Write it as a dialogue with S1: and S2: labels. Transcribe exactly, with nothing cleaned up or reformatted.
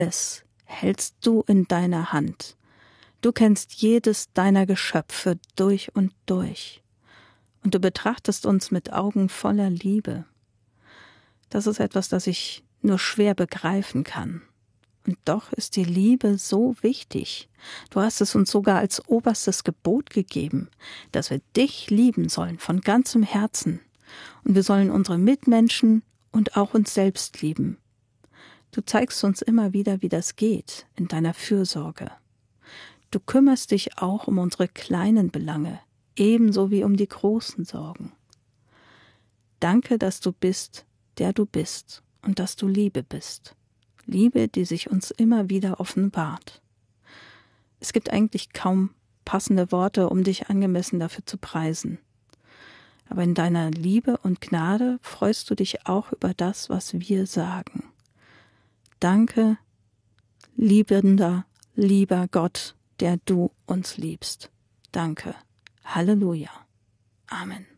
S1: Alles hältst du in deiner Hand. Du kennst jedes deiner Geschöpfe durch und durch. Und du betrachtest uns mit Augen voller Liebe. Das ist etwas, das ich nur schwer begreifen kann. Und doch ist die Liebe so wichtig. Du hast es uns sogar als oberstes Gebot gegeben, dass wir dich lieben sollen von ganzem Herzen. Und wir sollen unsere Mitmenschen und auch uns selbst lieben. Du zeigst uns immer wieder, wie das geht, in deiner Fürsorge. Du kümmerst dich auch um unsere kleinen Belange, ebenso wie um die großen Sorgen. Danke, dass du bist, der du bist, und dass du Liebe bist. Liebe, die sich uns immer wieder offenbart. Es gibt eigentlich kaum passende Worte, um dich angemessen dafür zu preisen. Aber in deiner Liebe und Gnade freust du dich auch über das, was wir sagen. Danke, liebender, lieber Gott, der du uns liebst. Danke. Halleluja. Amen.